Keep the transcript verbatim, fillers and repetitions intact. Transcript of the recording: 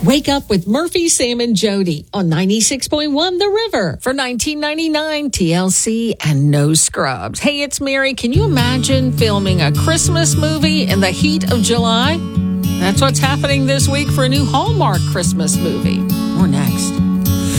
Wake up with Murphy, Sam, and Jody on ninety-six point one The River for nineteen ninety-nine T L C and no scrubs. Hey, it's Mary. Can you imagine filming a Christmas movie in the heat of July? That's what's happening this week for a new Hallmark Christmas movie. More next.